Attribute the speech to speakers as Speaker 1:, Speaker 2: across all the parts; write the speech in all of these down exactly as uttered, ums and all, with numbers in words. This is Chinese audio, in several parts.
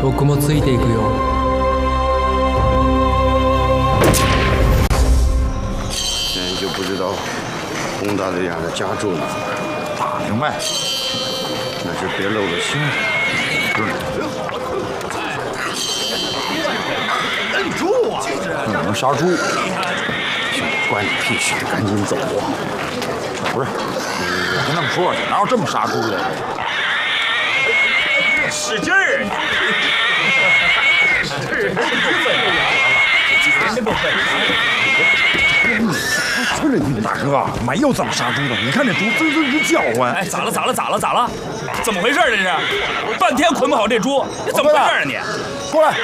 Speaker 1: 僕もついていくよ。
Speaker 2: 现在就不知道龚大队长的家住哪儿。
Speaker 3: 打听呗，
Speaker 2: 那是别露了凶。
Speaker 3: 认猪啊！那能杀猪？
Speaker 2: 关你屁事！赶紧走啊！
Speaker 3: 不是，我跟他们说去，哪有这么杀猪的？
Speaker 4: 使劲儿！是，
Speaker 3: 是这你大哥，没有这么杀猪的。你看这猪滋滋直叫唤。
Speaker 4: 哎，咋了？咋了？咋了？咋了？怎么回事？这是半天捆不好这猪，你怎么回事啊你？
Speaker 3: 过来！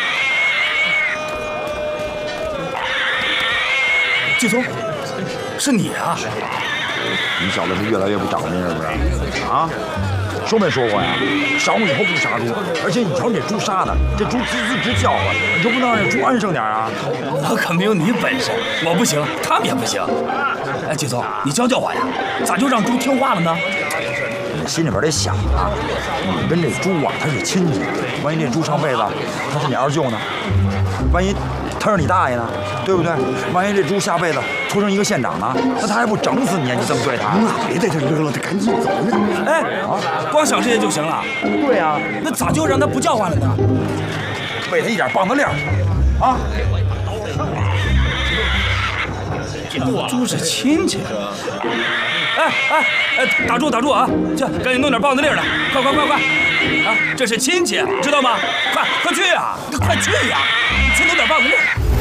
Speaker 4: 季聪，是你啊！
Speaker 3: 你小子是越来越不长进，是不是？啊？说没说过呀？晌午以后不杀猪，而且你瞧这猪杀的，这猪滋滋直叫唤，你就不能让这猪安生点啊？
Speaker 4: 我可没有你本事，我不行，他们也不行。哎，季聪，你教教我呀，咋就让猪听话了呢？
Speaker 3: 你心里边得想啊，你跟这猪啊，它是亲戚，万一这猪上辈子他是你二舅呢？万一他是你大爷呢？对不对？万一这猪下辈子出生一个县长呢？那他还不整死你啊？你这么对他？
Speaker 2: 那别在这乐了，得赶紧走呢。
Speaker 4: 哎，啊，光想这些就行了？
Speaker 3: 对呀、啊，
Speaker 4: 那咋就让他不叫唤了呢？
Speaker 3: 为他一点棒子料啊！
Speaker 4: 猪是亲戚。哎哎哎，打住打住啊！去，赶紧弄点棒子粒来，快快快快！啊，这是亲戚，知道吗？快快去呀！快去呀！去弄点棒子粒。